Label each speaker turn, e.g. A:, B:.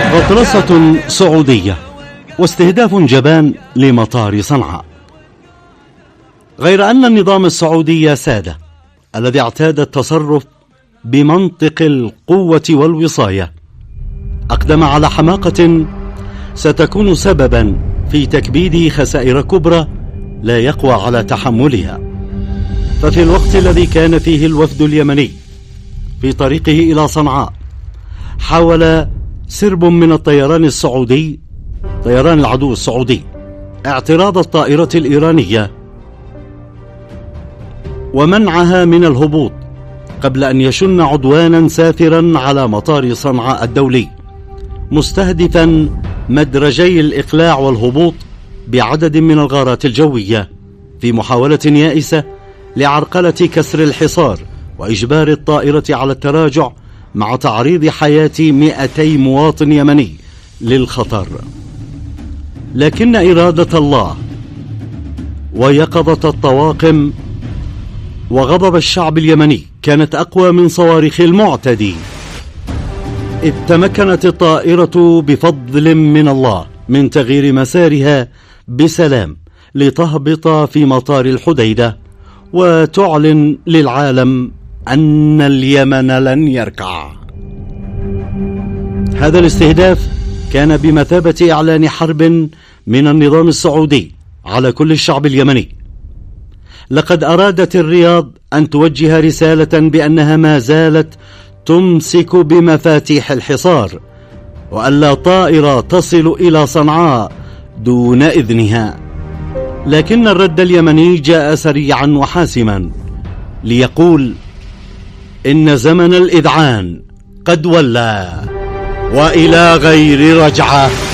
A: غطرسة سعودية واستهداف جبان لمطار صنعاء. غير أن النظام السعودي سادة الذي اعتاد التصرف بمنطق القوة والوصاية أقدم على حماقة ستكون سببا في تكبيد خسائر كبرى لا يقوى على تحملها. ففي الوقت الذي كان فيه الوفد اليمني في طريقه إلى صنعاء حاول سرب من الطيران السعودي، طيران العدو السعودي، اعتراض الطائرة الإيرانية ومنعها من الهبوط قبل أن يشن عدوانا سافرا على مطار صنعاء الدولي، مستهدفا مدرجي الإقلاع والهبوط بعدد من الغارات الجوية في محاولة يائسة لعرقلة كسر الحصار وإجبار الطائرة على التراجع مع تعريض حياة 200 مواطن يمني للخطر. لكن إرادة الله ويقظة الطواقم وغضب الشعب اليمني كانت أقوى من صواريخ المعتدي، إذ تمكنت الطائرة بفضل من الله من تغيير مسارها بسلام لتهبط في مطار الحديدة وتعلن للعالم أن اليمن لن يركع. هذا الاستهداف كان بمثابة إعلان حرب من النظام السعودي على كل الشعب اليمني. لقد أرادت الرياض أن توجه رسالة بأنها ما زالت تمسك بمفاتيح الحصار وأن لا طائرة تصل إلى صنعاء دون إذنها. لكن الرد اليمني جاء سريعا وحاسما ليقول إن زمن الإذعان قد ولى وإلى غير رجعة.